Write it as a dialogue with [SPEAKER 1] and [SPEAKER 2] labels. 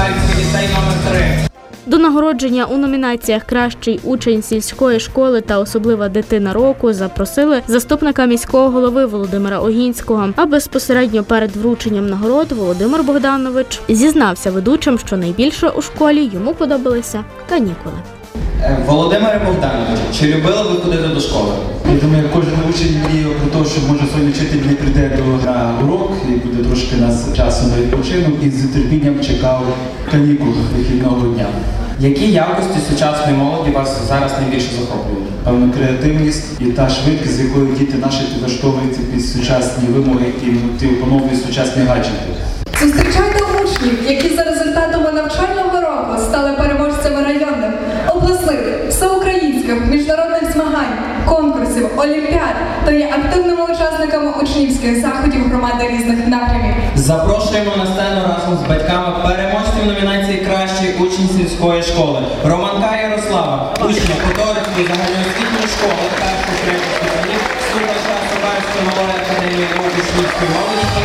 [SPEAKER 1] Гагарінський ліцей номер 3.
[SPEAKER 2] До нагородження у номінаціях «Кращий учень сільської школи» та «Особлива дитина року» запросили заступника міського голови Володимира Огінського. А безпосередньо перед врученням нагород Володимир Богданович зізнався ведучим, що найбільше у школі йому подобалися канікули.
[SPEAKER 1] Володимире Богдановичу, чи любили ви ходити до школи?
[SPEAKER 3] Я думаю, кожен учень мріяв про те, що може сьогодні вчитель не прийде на урок і буде трошки нас часу на відпочинок і з нетерпінням чекав канікул вихідного дня.
[SPEAKER 1] Які якості сучасної молоді вас зараз найбільше захоплюють?
[SPEAKER 3] Певно, креативність і та швидкість, з якою діти наші підлаштовуються під ти вимоги і опановують сучасні гаджети.
[SPEAKER 4] Зустрічайте учнів, які за результатами навчального року стали переможцями районних, обласних, всеукраїнських, міжнародних змагань, конкурсів, олімпіад та є активними учасниками учнівських заходів громади різних напрямів.
[SPEAKER 1] Запрошуємо на сцену разом з батьками переможців номінації «Кращий учень сільської школи» Романка Ярослава, учня Которівської загальноосвітньої школи, першої третьої ступенів, слухача Собарської малої академії учнівської молоді.